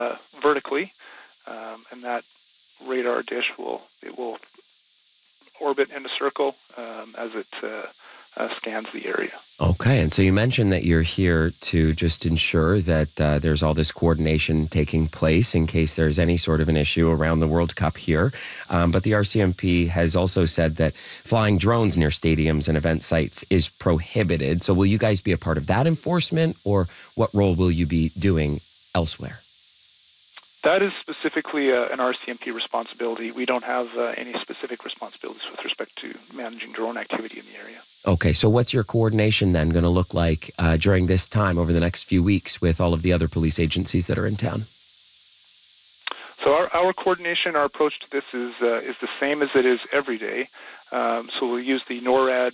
vertically, and that radar dish will orbit in a circle as it scans the area. Okay, and so you mentioned that you're here to just ensure that there's all this coordination taking place in case there's any sort of an issue around the World Cup here. But the RCMP has also said that flying drones near stadiums and event sites is prohibited. So will you guys be a part of that enforcement, or what role will you be doing elsewhere? That is specifically an RCMP responsibility. We don't have any specific responsibilities with respect to managing drone activity in the area. Okay, so what's your coordination then going to look like during this time over the next few weeks with all of the other police agencies that are in town? So our coordination, our approach to this is the same as it is every day. So we'll use the NORAD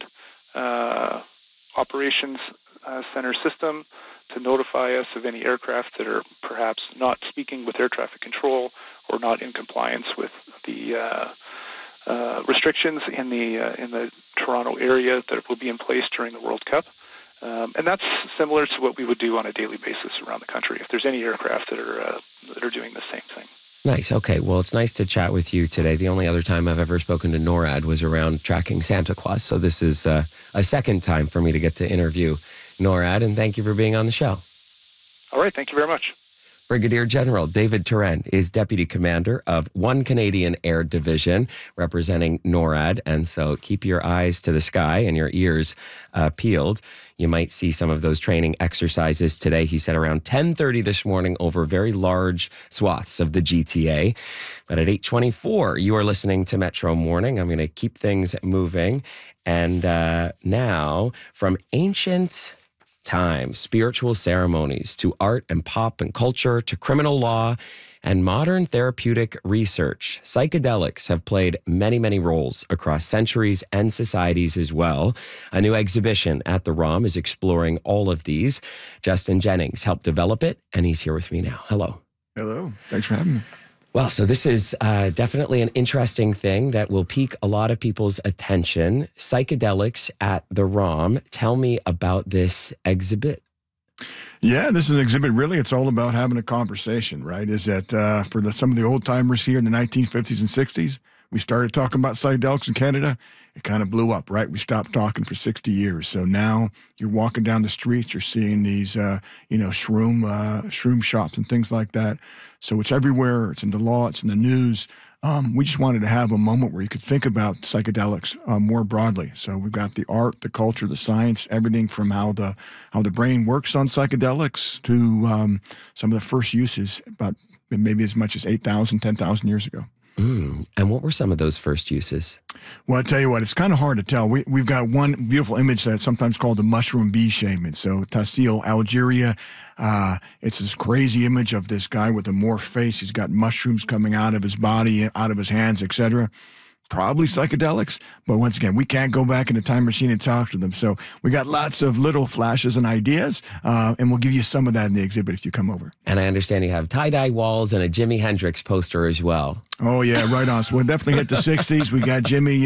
operations center system to notify us of any aircraft that are perhaps not speaking with air traffic control or not in compliance with the restrictions in the Toronto area that will be in place during the World Cup. And that's similar to what we would do on a daily basis around the country if there's any aircraft that are doing the same thing. Nice. Okay. Well, it's nice to chat with you today. The only other time I've ever spoken to NORAD was around tracking Santa Claus. So this is a second time for me to get to interview NORAD, and thank you for being on the show. All right. Thank you very much. Brigadier General David Turenne is Deputy Commander of 1 Canadian Air Division, representing NORAD. And so keep your eyes to the sky and your ears peeled. You might see some of those training exercises today. He said around 10:30 this morning over very large swaths of the GTA. But at 8:24, you are listening to Metro Morning. I'm going to keep things moving. And now, from ancient times, spiritual ceremonies, to art and pop and culture, to criminal law and modern therapeutic research, psychedelics have played many, many roles across centuries and societies as well. A new exhibition at the ROM is exploring all of these. Justin Jennings helped develop it, and he's here with me now. Hello. Hello. Thanks for having me. Well, so this is definitely an interesting thing that will pique a lot of people's attention. Psychedelics at the ROM. Tell me about this exhibit. Yeah, this is an exhibit. Really, it's all about having a conversation, right? Is that for some of the old timers here in the 1950s and 60s, we started talking about psychedelics in Canada. It kind of blew up, right? We stopped talking for 60 years. So now you're walking down the streets, you're seeing these, shroom shops and things like that. So it's everywhere. It's in the law. It's in the news. We just wanted to have a moment where you could think about psychedelics more broadly. So we've got the art, the culture, the science, everything from how the brain works on psychedelics to some of the first uses about maybe as much as 8,000, 10,000 years ago. And what were some of those first uses? Well, I tell you what, it's kind of hard to tell. We've got one beautiful image that's sometimes called the mushroom bee shaman. So Tassil, Algeria, it's this crazy image of this guy with a morph face. He's got mushrooms coming out of his body, out of his hands, etc. Probably psychedelics, but once again, we can't go back in the time machine and talk to them. So we got lots of little flashes and ideas, and we'll give you some of that in the exhibit if you come over. And I understand you have tie-dye walls and a Jimi Hendrix poster as well. Oh, yeah, right on. So we'll definitely hit the 60s. We got Jimmy,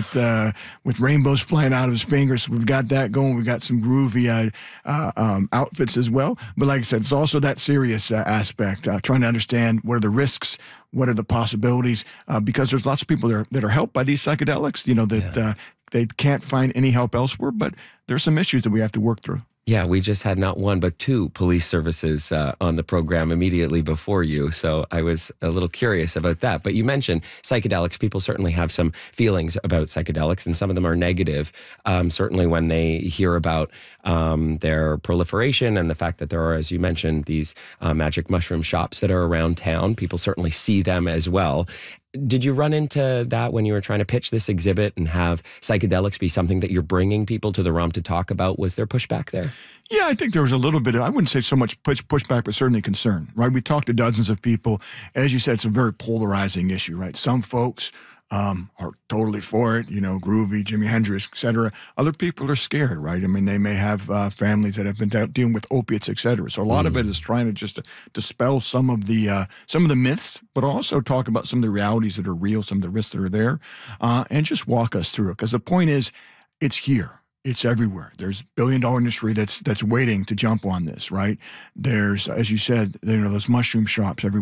with rainbows flying out of his fingers. So we've got that going. We've got some groovy outfits as well. But like I said, it's also that serious aspect, trying to understand what are the risks, what are the possibilities, because there's lots of people that are helped by these psychedelics, they can't find any help elsewhere, but there's some issues that we have to work through. Yeah, we just had not one, but two police services on the program immediately before you. So I was a little curious about that. But you mentioned psychedelics. People certainly have some feelings about psychedelics, and some of them are negative. Certainly when they hear about their proliferation and the fact that there are, as you mentioned, these magic mushroom shops that are around town, people certainly see them as well. Did you run into that when you were trying to pitch this exhibit and have psychedelics be something that you're bringing people to the ROM to talk about? Was there pushback there? Yeah, I think there was a little bit of, I wouldn't say so much pushback, but certainly concern, right? We talked to dozens of people. As you said, it's a very polarizing issue, right? Some folks are totally for it, groovy, Jimi Hendrix, et cetera. Other people are scared, right? I mean, they may have families that have been dealing with opiates, et cetera. So a lot of it is trying to just dispel some of the myths, but also talk about some of the realities that are real, some of the risks that are there, and just walk us through it. Because the point is, it's here. It's everywhere. There's billion-dollar industry that's waiting to jump on this, right? There's, as you said, those mushroom shops everywhere.